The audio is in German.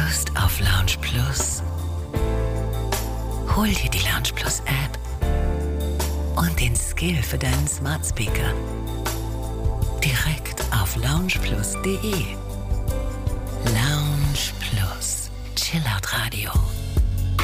Lust auf Lounge Plus? Hol dir die Lounge Plus App und den Skill für deinen Smart Speaker direkt auf loungeplus.de.